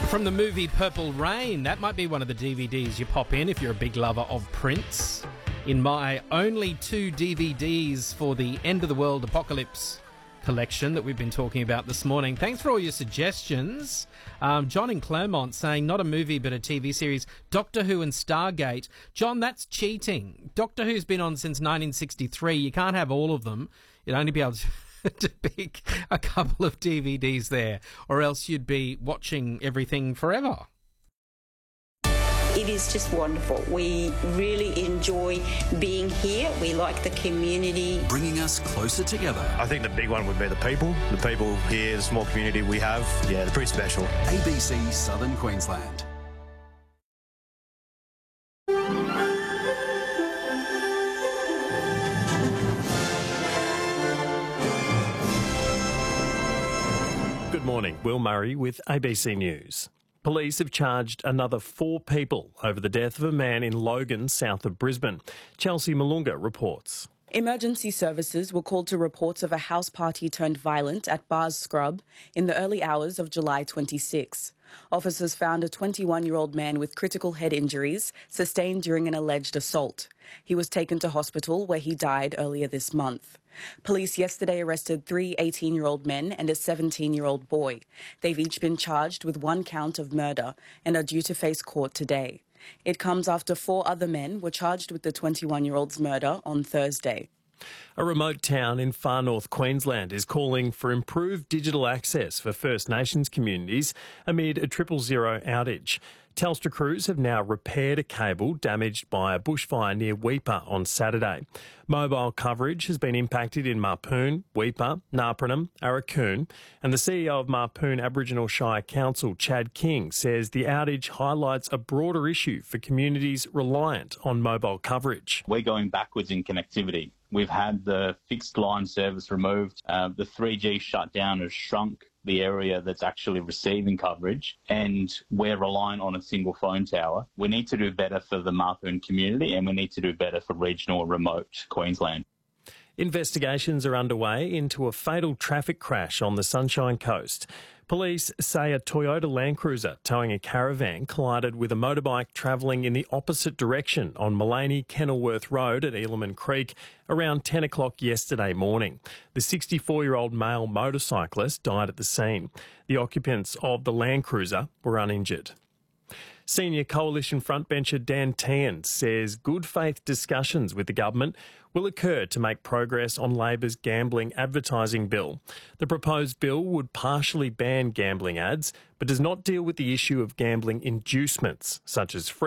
From the movie Purple Rain, that might be one of the DVDs you pop in if you're a big lover of Prince. In my only 2 DVDs for the End of the World Apocalypse collection that we've been talking about this morning. Thanks for all your suggestions. John in Claremont saying, not a movie but a TV series, Doctor Who and Stargate. John, that's cheating. Doctor Who's been on since 1963. You can't have all of them. You'd only be able to pick a couple of DVDs there, or else you'd be watching everything forever. It is just wonderful. We really enjoy being here. We like the community. Bringing us closer together. I think the big one would be the people. The people here, the small community we have, yeah, they're pretty special. ABC Southern Queensland. Good morning, Will Murray with ABC News. Police have charged another 4 people over the death of a man in Logan, south of Brisbane. Chelsea Malunga reports. Emergency services were called to reports of a house party turned violent at Bars Scrub in the early hours of July 26. Officers found a 21-year-old man with critical head injuries sustained during an alleged assault. He was taken to hospital where he died earlier this month. Police yesterday arrested 3 18-year-old men and a 17-year-old boy. They've each been charged with 1 count of murder and are due to face court today. It comes after 4 other men were charged with the 21-year-old's murder on Thursday. A remote town in far north Queensland is calling for improved digital access for First Nations communities amid a 000 outage. Telstra crews have now repaired a cable damaged by a bushfire near Weipa on Saturday. Mobile coverage has been impacted in Mapoon, Weipa, Narpernam, Arakoon, and the CEO of Mapoon Aboriginal Shire Council, Chad King, says the outage highlights a broader issue for communities reliant on mobile coverage. We're going backwards in connectivity. We've had the fixed line service removed. The 3G shutdown has shrunk the area that's actually receiving coverage, and we're relying on a single phone tower. We need to do better for the Mapoon community, and we need to do better for regional remote Queensland. Investigations are underway into a fatal traffic crash on the Sunshine Coast. Police say a Toyota Land Cruiser towing a caravan collided with a motorbike travelling in the opposite direction on Mullaney Kenilworth Road at Eelaman Creek around 10 o'clock yesterday morning. The 64-year-old male motorcyclist died at the scene. The occupants of the Land Cruiser were uninjured. Senior Coalition frontbencher Dan Tehan says good faith discussions with the government will occur to make progress on Labor's gambling advertising bill. The proposed bill would partially ban gambling ads, but does not deal with the issue of gambling inducements, such as free